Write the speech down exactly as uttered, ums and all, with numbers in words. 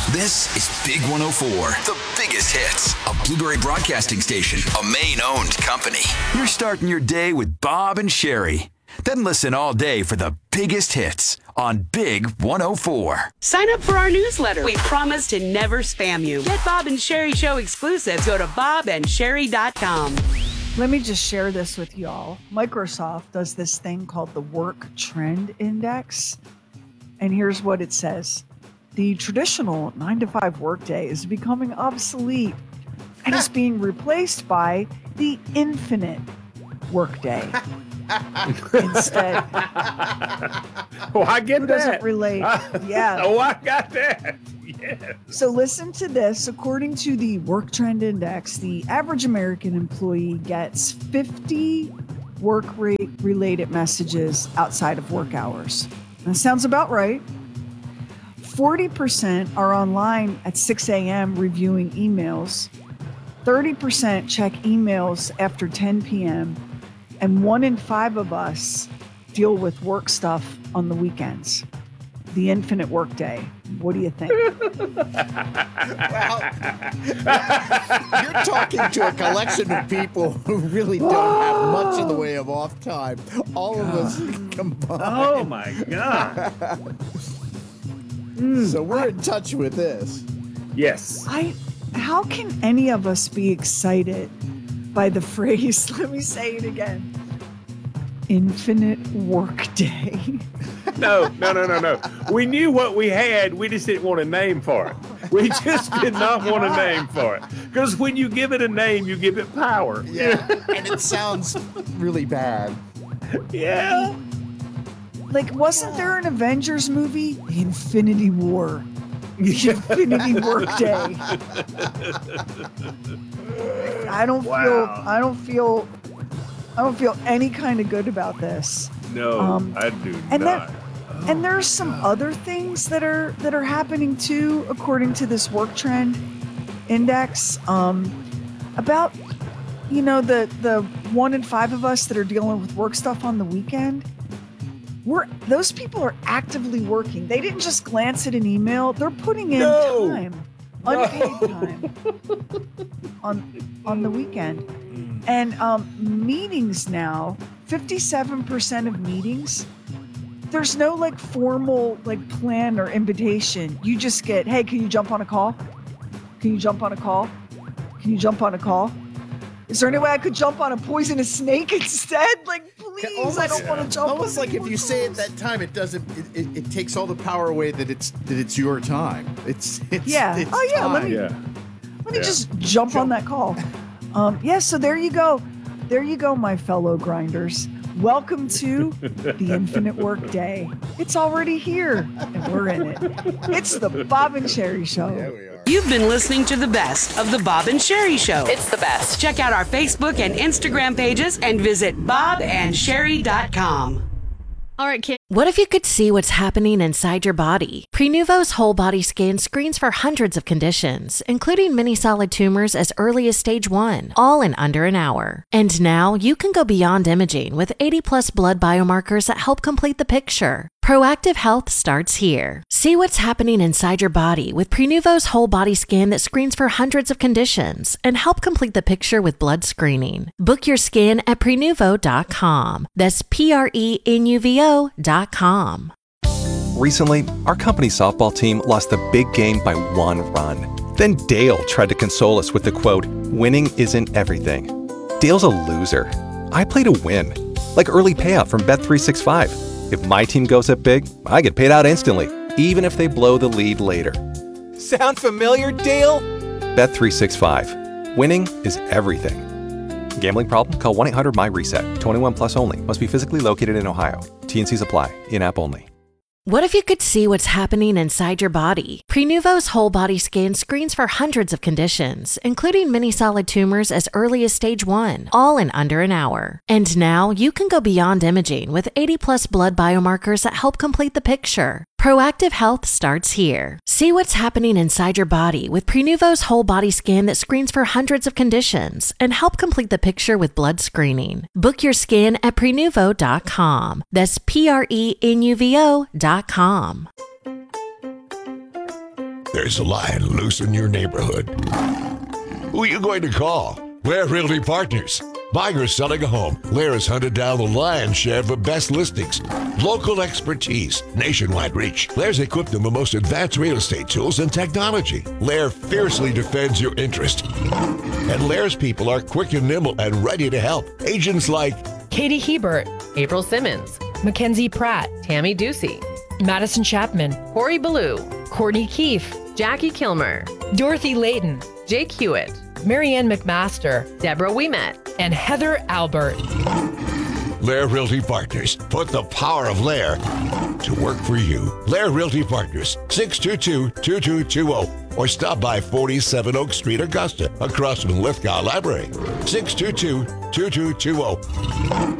This is Big one oh four, the biggest hits, a Blueberry Broadcasting station, a Maine-owned company. You're starting your day with Bob and Sherry. Then listen all day for the biggest hits on Big one oh four. Sign up for our newsletter. We promise to never spam you. Get Bob and Sherry Show exclusives. Go to bob and sherry dot com. Let me just share this with y'all. Microsoft does this thing called the Work Trend Index. And here's what it says. The traditional nine to five workday is becoming obsolete and is being replaced by the infinite workday. Instead, oh, I get who that. Doesn't relate. Yeah. Oh, I got that. Yes. So listen to this. According to the Work Trend Index, the average American employee gets fifty work rate related messages outside of work hours. That sounds about right. forty percent are online at six a.m. reviewing emails. thirty percent check emails after ten p.m. And one in five of us deal with work stuff on the weekends. The infinite workday. What do you think? Well, you're talking to a collection of people who really don't have much in the way of off time. All God. of us combined. Oh, my God. mm, so we're in touch with this. Yes. I. How can any of us be excited by the phrase, let me say it again, infinite workday? No, no, no, no, no. We knew what we had. We just didn't want a name for it. We just did not want a name for it. Because when you give it a name, you give it power. Yeah, and it sounds really bad. Yeah. Like, wasn't there an Avengers movie? The Infinity War. The Infinity Workday. I don't wow. feel, I don't feel, I don't feel any kind of good about this. No, um, I do and not. That, oh, and there's some God. other things that are that are happening too, according to this Work Trend Index. Um, about you know the the one in five of us that are dealing with work stuff on the weekend. We're those people are actively working. They didn't just glance at an email; they're putting in no. time, unpaid no. time, on on the weekend. And um, meetings now, fifty-seven percent of meetings, there's no like formal like plan or invitation. You just get, hey, can you jump on a call? Can you jump on a call? Can you jump on a call? Is there any way I could jump on a poisonous snake instead? Like, please, almost, I don't yeah. want to jump. Almost on like if you say it that time, it doesn't. It, it, it takes all the power away that it's that it's your time. It's, it's yeah. It's oh yeah. time. Let me yeah. let me yeah. just jump, jump on that call. Um, yeah, so there you go. There you go, my fellow grinders. Welcome to the Infinite Workday. It's already here, and we're in it. It's the Bob and Sherry Show. Yeah, we are. You've been listening to the best of the Bob and Sherry Show. It's the best. Check out our Facebook and Instagram pages and visit bob and sherry dot com. All right, kid. What if you could see what's happening inside your body? Prenuvo's whole body scan screens for hundreds of conditions, including many solid tumors as early as stage one, all in under an hour. And now you can go beyond imaging with eighty plus blood biomarkers that help complete the picture. Proactive health starts here. See what's happening inside your body with Prenuvo's whole body scan that screens for hundreds of conditions and help complete the picture with blood screening. Book your scan at prenuvo dot com. That's P R E N U V O dot com. Recently, our company's softball team lost the big game by one run. Then Dale tried to console us with the quote, "Winning isn't everything." Dale's a loser. I play to win. Like early payout from Bet three sixty-five. If my team goes up big, I get paid out instantly, even if they blow the lead later. Sound familiar, Dale? Bet three sixty-five. Winning is everything. Gambling problem? Call one eight hundred M Y reset. twenty-one plus only. Must be physically located in Ohio. T N Cs apply. In-app only. What if you could see what's happening inside your body? Prenuvo's whole body scan screens for hundreds of conditions, including many solid tumors as early as stage one, all in under an hour. And now you can go beyond imaging with eighty plus blood biomarkers that help complete the picture. Proactive health starts here. See what's happening inside your body with Prenuvo's whole body scan that screens for hundreds of conditions and help complete the picture with blood screening. Book your scan at prenuvo dot com. That's P R E N U V O dot com. there's a lion loose in your neighborhood. Who are you going to call? Lair Realty Partners. Buying or selling a home, Lair has hunted down the lion's share of the best listings. Local expertise, nationwide reach. Lair's equipped them with the most advanced real estate tools and technology. Lair fiercely defends your interest. And Lair's people are quick and nimble and ready to help. Agents like Katie Hebert, April Simmons, Mackenzie Pratt, Tammy Ducey, Madison Chapman, Corey Ballou, Courtney Keefe, Jackie Kilmer, Dorothy Layton, Jake Hewitt, Marianne McMaster, Deborah Ouimet, and Heather Albert. Lair Realty Partners. Put the power of Lair to work for you. Lair Realty Partners, six two two, two two two zero. Or stop by forty-seven Oak Street, Augusta, across from Lithgow Library. six two two, two two two zero.